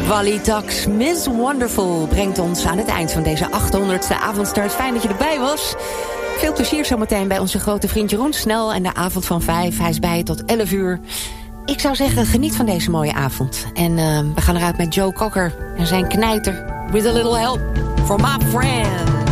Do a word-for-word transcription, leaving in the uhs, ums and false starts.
Wally Tax, Miss Wonderful brengt ons aan het eind van deze achthonderdste avondstart. Fijn dat je erbij was. Veel plezier zometeen bij onze grote vriend Jeroen Snel en de avond van vijf. Hij is bij je tot elf uur. Ik zou zeggen, geniet van deze mooie avond. En uh, we gaan eruit met Joe Cocker en zijn knijter. With a little help from my friend.